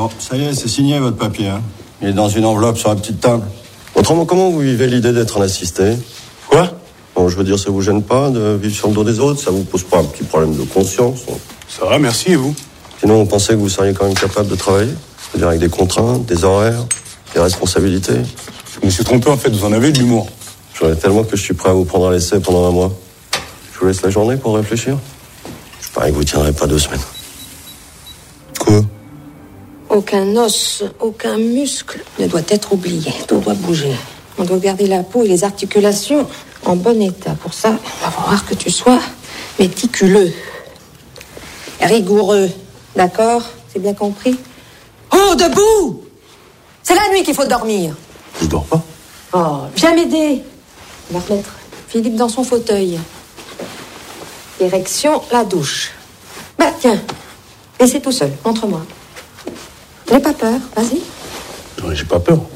Bon, ça y est, c'est signé votre papier. Hein. Il est dans une enveloppe sur la petite table. Autrement, comment vous vivez l'idée d'être un assisté? Quoi? Bon, je veux dire, ça vous gêne pas de vivre sur le dos des autres? Ça vous pose pas un petit problème de conscience? Ça va, merci, et vous? Sinon, vous pensez que vous seriez quand même capable de travailler? C'est-à-dire avec des contraintes, des horaires, des responsabilités? Je me suis trompé, en fait, vous en avez de l'humour. J'en ai tellement que je suis prêt à vous prendre à l'essai pendant 1 mois. Je vous laisse la journée pour réfléchir. Je parie que vous tiendrez pas 2 semaines. Quoi? Aucun os, aucun muscle ne doit être oublié. Tout doit bouger. On doit garder la peau et les articulations en bon état. Pour ça, il va falloir que tu sois méticuleux. Rigoureux. D'accord? C'est bien compris? Oh, debout! C'est la nuit qu'il faut dormir. Je dors pas. Oh, viens m'aider. On va remettre Philippe dans son fauteuil. Direction, la douche. Bah, tiens. Et c'est tout seul. Montre-moi. N'aie pas peur. Vas-y. Non, j'ai pas peur.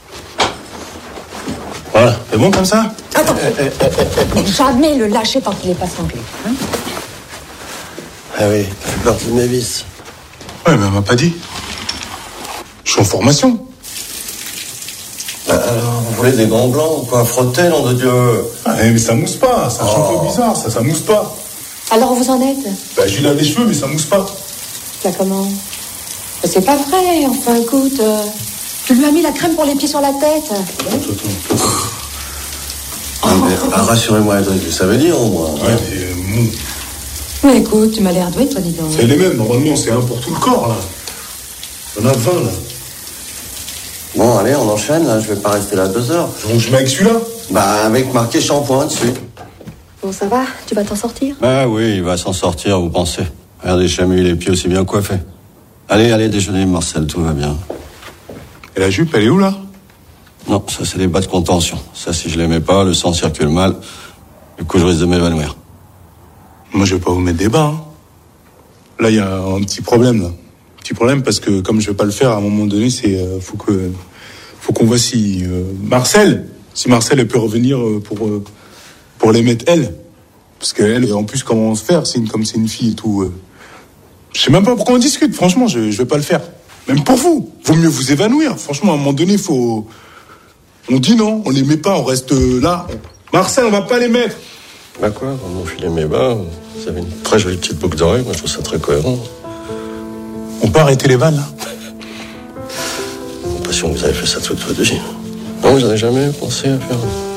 Voilà, c'est bon comme ça? Attends. Jamais le lâcher tant qu'il n'est pas sanglé. Hein? Ah oui, c'est parti de mes vis. Ouais, mais elle m'a pas dit. Je suis en formation. Alors, vous voulez des gants blancs ou quoi? Frotter, nom de Dieu? Ah, mais ça mousse pas, c'est un peu bizarre, ça mousse pas. Alors, vous en êtes? Bah, je lui lave les cheveux, mais ça mousse pas. Là, comment? C'est pas vrai, enfin, écoute. Tu lui as mis la crème pour les pieds sur la tête. Attends. Mais, rassurez-moi, Edric, vous savez lire au moins. Ouais, mais mou. Mais écoute, tu m'as l'air doué, toi, dis donc. C'est les mêmes, normalement, c'est un pour tout le corps, là. On a 20, là. Bon, allez, on enchaîne, là, je vais pas rester là 2 heures. Donc je mets avec celui-là? Bah, avec marqué shampoing dessus. Bon, ça va? Tu vas t'en sortir? Ah oui, il va s'en sortir, vous pensez. Regardez, Chamu, les pieds aussi bien coiffés. Allez, déjeuner, Marcel, tout va bien. Et la jupe, elle est où, là? Non, ça, c'est des bas de contention. Ça, si je les mets pas, le sang circule mal. Du coup, je risque de m'évanouir. Moi, je vais pas vous mettre des bas, hein. Là, il y a un petit problème, là. Petit problème parce que, comme je vais pas le faire, à un moment donné, faut qu'on voit si Marcel elle peut revenir pour les mettre elle. Parce qu'elle, en plus, comment se faire, comme c'est une fille et tout. Je sais même pas pourquoi on discute, franchement, je vais pas le faire. Même pour vous. Vaut mieux vous évanouir. Franchement, à un moment donné, on dit non, on les met pas, on reste là. Marcel, on va pas les mettre. Bah quoi, dans mon filet mes bas, vous avez une très jolie petite boucle d'oreille, moi je trouve ça très cohérent. On peut arrêter les vannes, là? J'ai l'impression que vous avez fait ça toute votre vie. Non, vous n'avez jamais pensé à faire